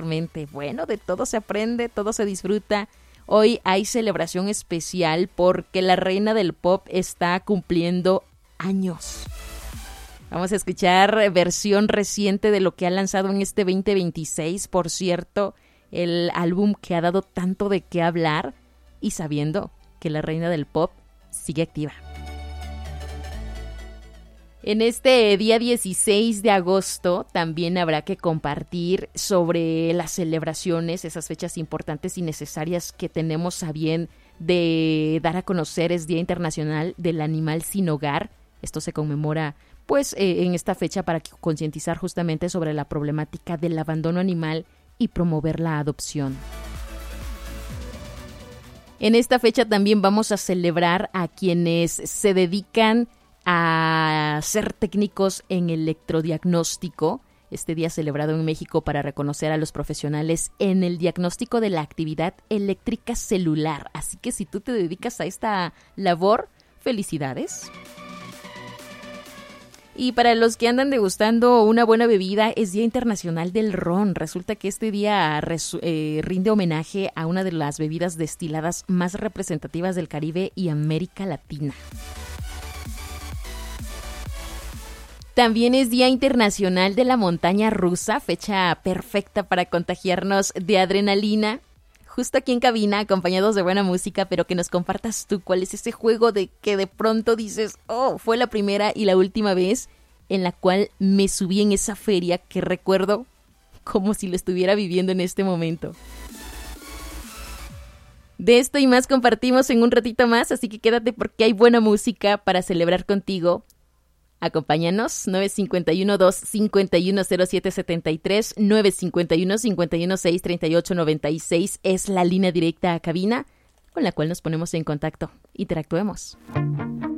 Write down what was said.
anteriormente. Bueno, de todo se aprende, todo se disfruta. Hoy hay celebración especial porque la reina del pop está cumpliendo años. Vamos a escuchar versión reciente de lo que ha lanzado en este 2026, por cierto, el álbum que ha dado tanto de qué hablar y sabiendo que la reina del pop sigue activa. En este día 16 de agosto también habrá que compartir sobre las celebraciones, esas fechas importantes y necesarias que tenemos a bien de dar a conocer. Es Día Internacional del Animal Sin Hogar. Esto se conmemora en esta fecha para concientizar justamente sobre la problemática del abandono animal y promover la adopción. En esta fecha también vamos a celebrar a quienes se dedican a ser técnicos en electrodiagnóstico. Este día celebrado en México para reconocer a los profesionales en el diagnóstico de la actividad eléctrica celular. Así que si tú te dedicas a esta labor, felicidades. Y para los que andan degustando una buena bebida, es Día Internacional del Ron. Resulta que este día rinde homenaje a una de las bebidas destiladas más representativas del Caribe y América Latina. También es Día Internacional de la Montaña Rusa, fecha perfecta para contagiarnos de adrenalina. Justo aquí en cabina, acompañados de buena música, pero que nos compartas tú cuál es ese juego de que de pronto dices, oh, fue la primera y la última vez en la cual me subí en esa feria que recuerdo como si lo estuviera viviendo en este momento. De esto y más compartimos en un ratito más, así que quédate porque hay buena música para celebrar contigo. Acompáñanos, 951-251-0773, 951-516-3896 es la línea directa a cabina con la cual nos ponemos en contacto. Interactuemos.